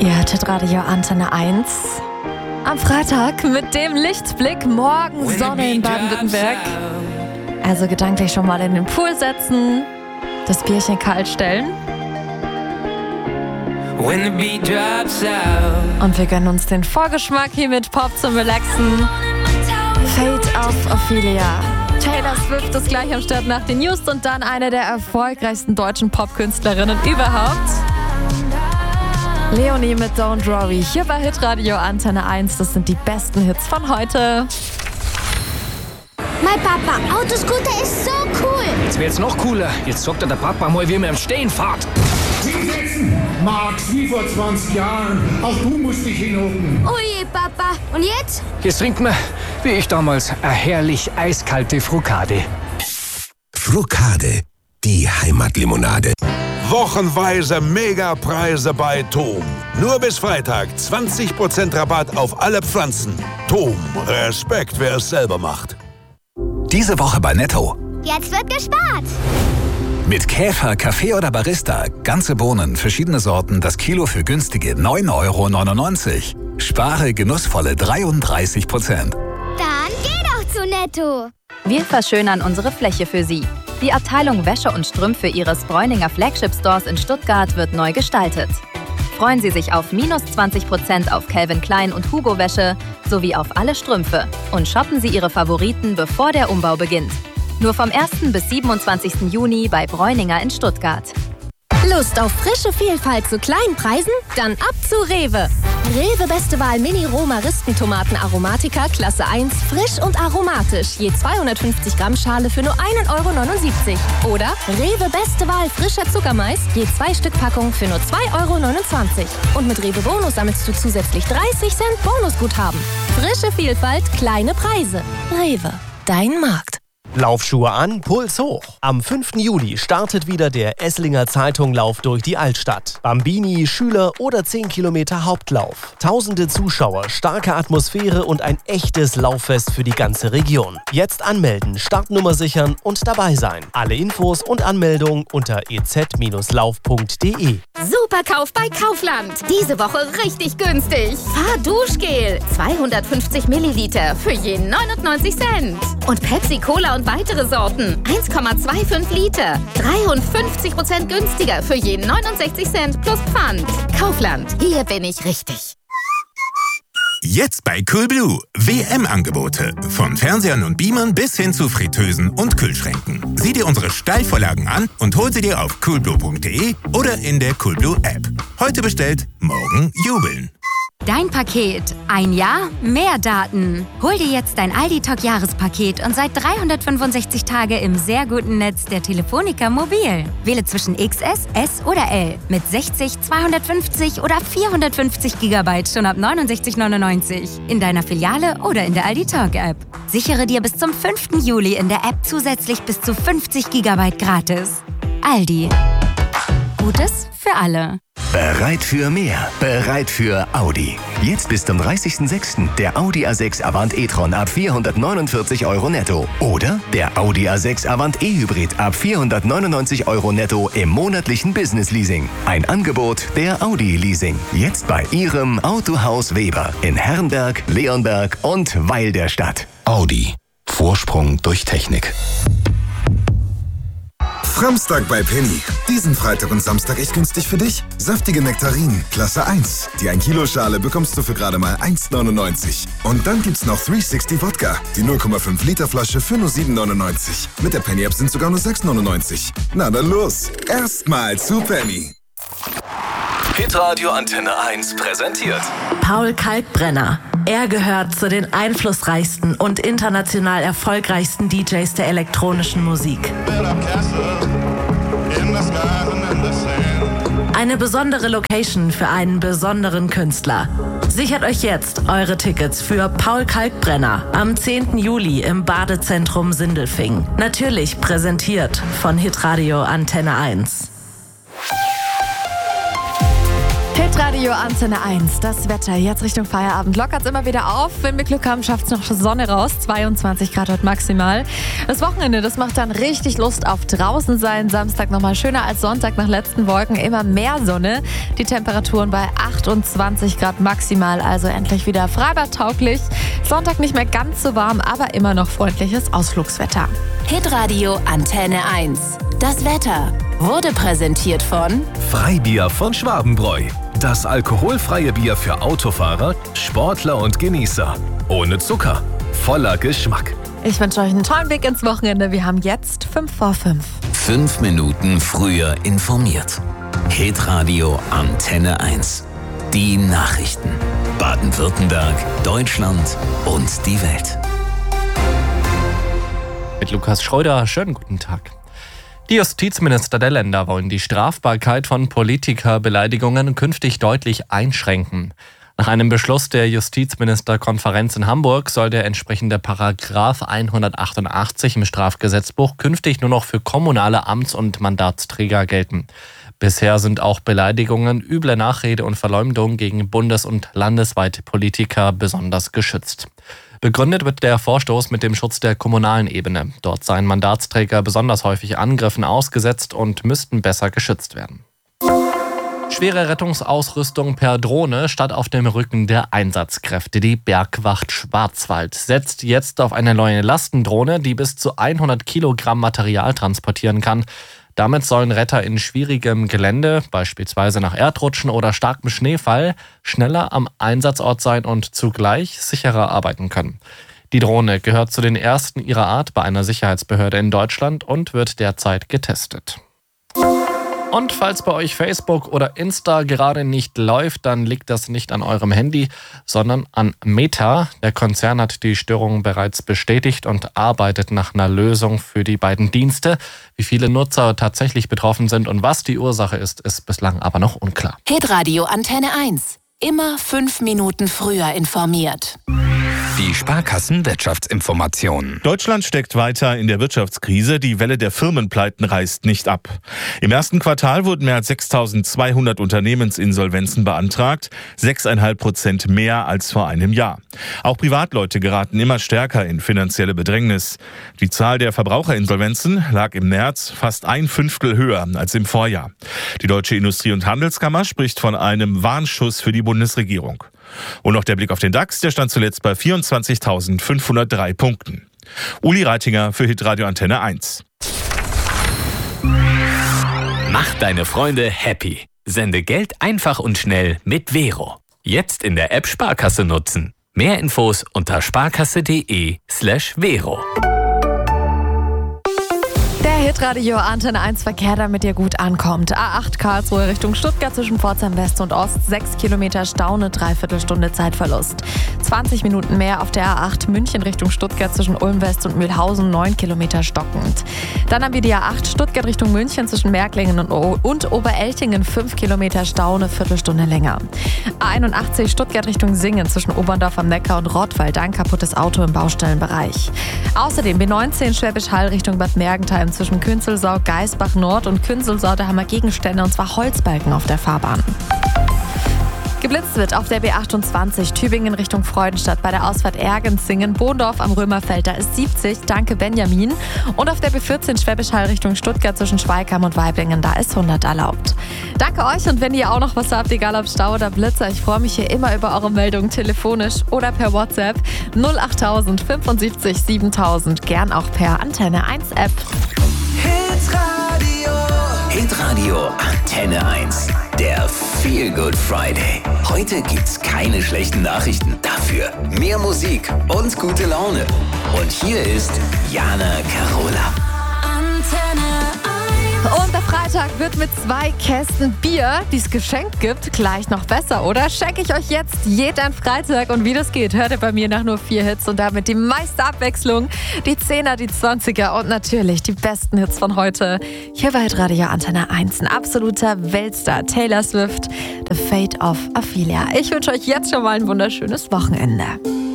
Ihr hörtet Radio Antenne 1. Am Freitag mit dem Lichtblick, morgen Sonne in Baden-Württemberg. Also gedanklich schon mal in den Pool setzen, das Bierchen kalt stellen. Und wir gönnen uns den Vorgeschmack hier mit Pop zum Relaxen. Fate auf Ophelia. Taylor Swift ist gleich am Start nach den News und dann eine der erfolgreichsten deutschen Popkünstlerinnen überhaupt. Leonie mit Don't Worry, hier bei Hitradio Antenne 1. Das sind die besten Hits von heute. Mein Papa, Autoscooter ist so cool. Das wird jetzt noch cooler. Jetzt sagt der Papa mal, wie man im Stehen fährt. Hinsetzen, Max, wie vor 20 Jahren. Auch du musst dich hinhocken. Oh je, Papa. Und jetzt? Jetzt trinken wir, wie ich damals, eine herrlich eiskalte Frucade. Frucade, die Heimatlimonade. Wochenweise Megapreise bei TOM. Nur bis Freitag 20% Rabatt auf alle Pflanzen. TOM, Respekt, wer es selber macht. Diese Woche bei Netto. Jetzt wird gespart. Mit Käfer, Kaffee oder Barista. Ganze Bohnen, verschiedene Sorten, das Kilo für günstige 9,99 €. Spare genussvolle 33%. Dann geh doch zu Netto. Wir verschönern unsere Fläche für Sie. Die Abteilung Wäsche und Strümpfe Ihres Bräuninger Flagship Stores in Stuttgart wird neu gestaltet. Freuen Sie sich auf -20% auf Calvin Klein und Hugo Wäsche sowie auf alle Strümpfe und shoppen Sie Ihre Favoriten, bevor der Umbau beginnt. Nur vom 1. bis 27. Juni bei Bräuninger in Stuttgart. Lust auf frische Vielfalt zu kleinen Preisen? Dann ab zu Rewe. Rewe Beste Wahl Mini-Roh-Maristentomaten Aromatica Klasse 1, frisch und aromatisch. Je 250 Gramm Schale für nur 1,79 €. Oder Rewe Beste Wahl frischer Zuckermais, je 2 Stück Packung für nur 2,29 €. Und mit Rewe Bonus sammelst du zusätzlich 30 Cent Bonusguthaben. Frische Vielfalt, kleine Preise. Rewe, dein Markt. Laufschuhe an, Puls hoch. Am 5. Juli startet wieder der Esslinger Zeitung-Lauf durch die Altstadt. Bambini, Schüler oder 10 Kilometer Hauptlauf. Tausende Zuschauer, starke Atmosphäre und ein echtes Lauffest für die ganze Region. Jetzt anmelden, Startnummer sichern und dabei sein. Alle Infos und Anmeldung unter ez-lauf.de. Superkauf bei Kaufland. Diese Woche richtig günstig. Fahrduschgel 250 Milliliter für je 99 Cent. Und Pepsi Cola und weitere Sorten 1,25 Liter. 53% günstiger für je 69 Cent plus Pfand. Kaufland, hier bin ich richtig. Jetzt bei Coolblue. WM-Angebote. Von Fernsehern und Beamern bis hin zu Fritteusen und Kühlschränken. Sieh dir unsere Steilvorlagen an und hol sie dir auf coolblue.de oder in der Coolblue-App. Heute bestellt, morgen jubeln. Dein Paket. Ein Jahr, mehr Daten. Hol dir jetzt dein Aldi-Talk-Jahrespaket und seit 365 Tage im sehr guten Netz der Telefonica Mobil. Wähle zwischen XS, S oder L mit 60, 250 oder 450 GB schon ab 69,99 € in deiner Filiale oder in der Aldi-Talk-App. Sichere dir bis zum 5. Juli in der App zusätzlich bis zu 50 GB gratis. Aldi. Gutes für alle. Bereit für mehr, bereit für Audi. Jetzt bis zum 30.06. der Audi A6 Avant e-tron ab 449 € netto. Oder der Audi A6 Avant e-Hybrid ab 499 € netto im monatlichen Business-Leasing. Ein Angebot der Audi Leasing. Jetzt bei Ihrem Autohaus Weber in Herrenberg, Leonberg und Weil der Stadt. Audi. Vorsprung durch Technik. Samstag bei Penny. Diesen Freitag und Samstag echt günstig für dich. Saftige Nektarinen, Klasse 1. Die 1 Kilo Schale bekommst du für gerade mal 1,99 €. Und dann gibt's noch 360 Wodka. Die 0,5 Liter Flasche für nur 7,99 €. Mit der Penny-App sind sogar nur 6,99 €. Na dann los. Erstmal zu Penny. Hitradio Antenne 1 präsentiert Paul Kalkbrenner. Er gehört zu den einflussreichsten und international erfolgreichsten DJs der elektronischen Musik. Eine besondere Location für einen besonderen Künstler. Sichert euch jetzt eure Tickets für Paul Kalkbrenner am 10. Juli im Badezentrum Sindelfingen. Natürlich präsentiert von Hitradio Antenne 1. Hitradio Antenne 1, das Wetter. Jetzt Richtung Feierabend. Lockert's immer wieder auf. Wenn wir Glück haben, schafft's noch Sonne raus. 22 Grad heute maximal. Das Wochenende, das macht dann richtig Lust auf draußen sein. Samstag nochmal schöner als Sonntag nach letzten Wolken. Immer mehr Sonne. Die Temperaturen bei 28 Grad maximal. Also endlich wieder freibadtauglich. Sonntag nicht mehr ganz so warm, aber immer noch freundliches Ausflugswetter. Hitradio Antenne 1. Das Wetter wurde präsentiert von Freibier von Schwabenbräu. Das alkoholfreie Bier für Autofahrer, Sportler und Genießer. Ohne Zucker, voller Geschmack. Ich wünsche euch einen tollen Weg ins Wochenende. Wir haben jetzt 5 vor 5. 5 Minuten früher informiert. Hitradio Antenne 1. Die Nachrichten. Baden-Württemberg, Deutschland und die Welt. Mit Lukas Schröder, schönen guten Tag. Die Justizminister der Länder wollen die Strafbarkeit von Politikerbeleidigungen künftig deutlich einschränken. Nach einem Beschluss der Justizministerkonferenz in Hamburg soll der entsprechende Paragraph 188 im Strafgesetzbuch künftig nur noch für kommunale Amts- und Mandatsträger gelten. Bisher sind auch Beleidigungen, üble Nachrede und Verleumdung gegen bundes- und landesweite Politiker besonders geschützt. Begründet wird der Vorstoß mit dem Schutz der kommunalen Ebene. Dort seien Mandatsträger besonders häufig Angriffen ausgesetzt und müssten besser geschützt werden. Schwere Rettungsausrüstung per Drohne statt auf dem Rücken der Einsatzkräfte. Die Bergwacht Schwarzwald setzt jetzt auf eine neue Lastendrohne, die bis zu 100 Kilogramm Material transportieren kann. Damit sollen Retter in schwierigem Gelände, beispielsweise nach Erdrutschen oder starkem Schneefall, schneller am Einsatzort sein und zugleich sicherer arbeiten können. Die Drohne gehört zu den ersten ihrer Art bei einer Sicherheitsbehörde in Deutschland und wird derzeit getestet. Und falls bei euch Facebook oder Insta gerade nicht läuft, dann liegt das nicht an eurem Handy, sondern an Meta. Der Konzern hat die Störung bereits bestätigt und arbeitet nach einer Lösung für die beiden Dienste. Wie viele Nutzer tatsächlich betroffen sind und was die Ursache ist bislang aber noch unklar. Hitradio Antenne 1. Immer 5 Minuten früher informiert. Die Sparkassen-Wirtschaftsinformationen. Deutschland steckt weiter in der Wirtschaftskrise. Die Welle der Firmenpleiten reißt nicht ab. Im ersten Quartal wurden mehr als 6.200 Unternehmensinsolvenzen beantragt. 6,5% mehr als vor einem Jahr. Auch Privatleute geraten immer stärker in finanzielle Bedrängnis. Die Zahl der Verbraucherinsolvenzen lag im März fast 1/5 höher als im Vorjahr. Die Deutsche Industrie- und Handelskammer spricht von einem Warnschuss für die Bundesregierung. Und noch der Blick auf den DAX, der stand zuletzt bei 24.503 Punkten. Uli Reitinger für Hitradio Antenne 1. Mach deine Freunde happy. Sende Geld einfach und schnell mit Vero. Jetzt in der App Sparkasse nutzen. Mehr Infos unter sparkasse.de/Vero. Der Hitradio Antenne 1 Verkehr, damit ihr gut ankommt. A8 Karlsruhe Richtung Stuttgart zwischen Pforzheim West und Ost. 6 Kilometer Stau, eine Dreiviertelstunde Zeitverlust. 20 Minuten mehr auf der A8 München Richtung Stuttgart zwischen Ulm West und Mühlhausen. 9 Kilometer stockend. Dann haben wir die A8 Stuttgart Richtung München zwischen Märklingen und Obereltingen. 5 Kilometer Stau, eine Viertelstunde länger. A81 Stuttgart Richtung Singen zwischen Oberndorf am Neckar und Rottweil. Ein kaputtes Auto im Baustellenbereich. Außerdem B19 Schwäbisch Hall Richtung Bad Mergentheim zwischen Künzelsau, Geisbach Nord und Künzelsau. Da haben wir Gegenstände, und zwar Holzbalken auf der Fahrbahn. Geblitzt wird auf der B28 Tübingen Richtung Freudenstadt bei der Ausfahrt Ergensingen, Bohndorf am Römerfeld, da ist 70, danke Benjamin. Und auf der B14 Schwäbisch Hall Richtung Stuttgart zwischen Schweigheim und Weiblingen, da ist 100 erlaubt. Danke euch, und wenn ihr auch noch was habt, egal ob Stau oder Blitzer, ich freue mich hier immer über eure Meldungen telefonisch oder per WhatsApp 08000 75 7000, gern auch per Antenne 1 App. Hitradio Antenne 1. Der Feel Good Friday. Heute gibt's keine schlechten Nachrichten. Dafür mehr Musik und gute Laune. Und hier ist Jana Carola. Und der Freitag wird mit 2 Kästen Bier, die es geschenkt gibt, gleich noch besser, oder? Schenke ich euch jetzt jeden Freitag. Und wie das geht, hört ihr bei mir nach nur 4 Hits und damit die meiste Abwechslung. Die 10er, die 20er und natürlich die besten Hits von heute. Hier bei Radio Antenne 1, ein absoluter Weltstar, Taylor Swift, The Fate of Ophelia. Ich wünsche euch jetzt schon mal ein wunderschönes Wochenende.